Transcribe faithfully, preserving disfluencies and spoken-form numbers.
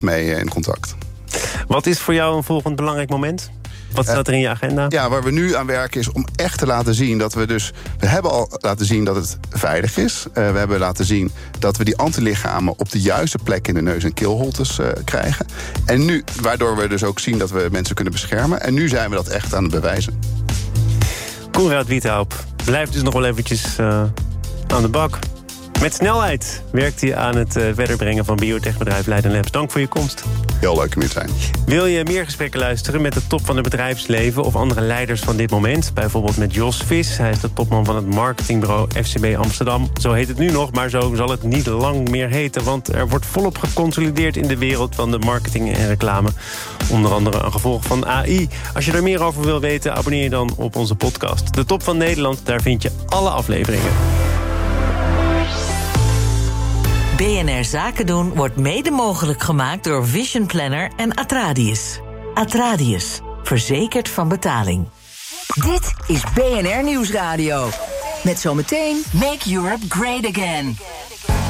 mee in contact. Wat is voor jou een volgend belangrijk moment? Wat staat er in je agenda? Ja, waar we nu aan werken is om echt te laten zien dat we dus... We hebben al laten zien dat het veilig is. Uh, we hebben laten zien dat we die antilichamen op de juiste plek in de neus- en keelholtes uh, krijgen. En nu, waardoor we dus ook zien dat we mensen kunnen beschermen. En nu zijn we dat echt aan het bewijzen. Koenraad Wiethoup blijft dus nog wel eventjes uh, aan de bak. Met snelheid werkt hij aan het uh, verder brengen van biotechbedrijf Leiden Labs. Dank voor je komst. Heel leuk om hier te zijn. Wil je meer gesprekken luisteren met de top van het bedrijfsleven of andere leiders van dit moment? Bijvoorbeeld met Jos Vis. Hij is de topman van het marketingbureau F C B Amsterdam. Zo heet het nu nog, maar zo zal het niet lang meer heten. Want er wordt volop geconsolideerd in de wereld van de marketing en reclame. Onder andere een gevolg van A I. Als je er meer over wil weten, abonneer je dan op onze podcast. De Top van Nederland, daar vind je alle afleveringen. B N R Zaken doen wordt mede mogelijk gemaakt door Vision Planner en Atradius. Atradius, verzekerd van betaling. Dit is B N R Nieuwsradio. Met zometeen Make Europe Great Again.